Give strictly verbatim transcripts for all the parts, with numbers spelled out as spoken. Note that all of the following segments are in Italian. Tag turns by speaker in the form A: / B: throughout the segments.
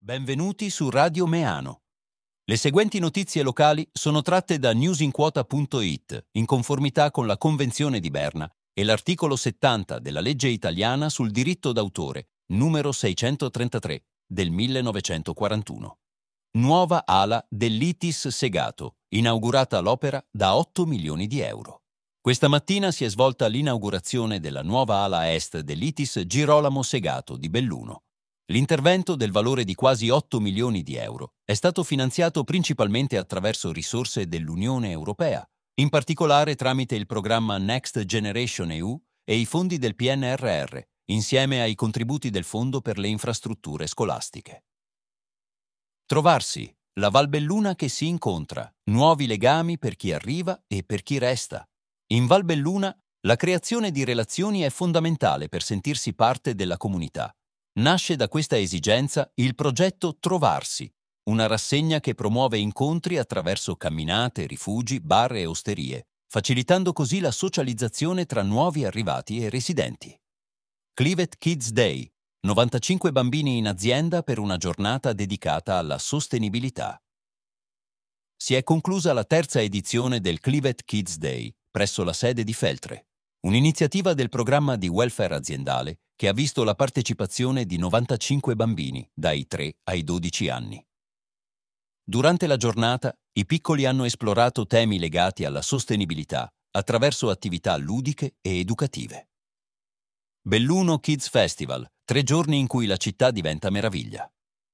A: Benvenuti su Radio Meano. Le seguenti notizie locali sono tratte da newsinquota punto it in conformità con la Convenzione di Berna e l'articolo settanta della legge italiana sul diritto d'autore, numero seicentotrentatré, del millenovecentoquarantuno. Nuova ala dell'I T I S Segato, inaugurata l'opera da otto milioni di euro. Questa mattina si è svolta l'inaugurazione della nuova ala est dell'I T I S Girolamo Segato di Belluno. L'intervento del valore di quasi otto milioni di euro è stato finanziato principalmente attraverso risorse dell'Unione Europea, in particolare tramite il programma Next Generation E U e i fondi del P N R R, insieme ai contributi del Fondo per le infrastrutture scolastiche. Trovarsi, la Val Belluna che si incontra, nuovi legami per chi arriva e per chi resta. In Val Belluna la creazione di relazioni è fondamentale per sentirsi parte della comunità. Nasce da questa esigenza il progetto Trovarsi, una rassegna che promuove incontri attraverso camminate, rifugi, bar e osterie, facilitando così la socializzazione tra nuovi arrivati e residenti. Clivet Kids Day, novantacinque bambini in azienda per una giornata dedicata alla sostenibilità. Si è conclusa la terza edizione del Clivet Kids Day presso la sede di Feltre, un'iniziativa del programma di welfare aziendale che ha visto la partecipazione di novantacinque bambini dai tre ai dodici anni. Durante la giornata, i piccoli hanno esplorato temi legati alla sostenibilità attraverso attività ludiche e educative. Belluno Kids Festival, tre giorni in cui la città diventa meraviglia.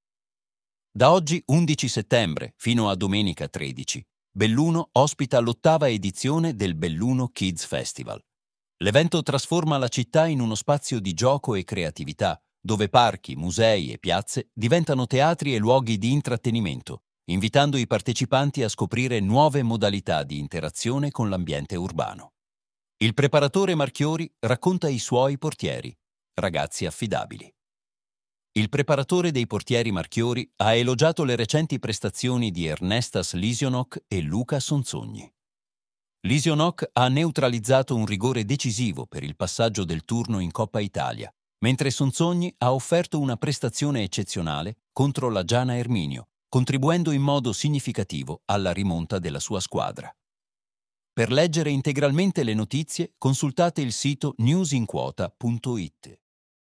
A: Da oggi undici settembre fino a domenica tredici, Belluno ospita l'ottava edizione del Belluno Kids Festival. L'evento trasforma la città in uno spazio di gioco e creatività, dove parchi, musei e piazze diventano teatri e luoghi di intrattenimento, invitando i partecipanti a scoprire nuove modalità di interazione con l'ambiente urbano. Il preparatore Marchiori racconta i suoi portieri, ragazzi affidabili. Il preparatore dei portieri Marchiori ha elogiato le recenti prestazioni di Ernestas Lisionok e Luca Sonzogni. Lisionok ha neutralizzato un rigore decisivo per il passaggio del turno in Coppa Italia, mentre Sonzogni ha offerto una prestazione eccezionale contro la Giana Erminio, contribuendo in modo significativo alla rimonta della sua squadra. Per leggere integralmente le notizie, consultate il sito newsinquota punto it.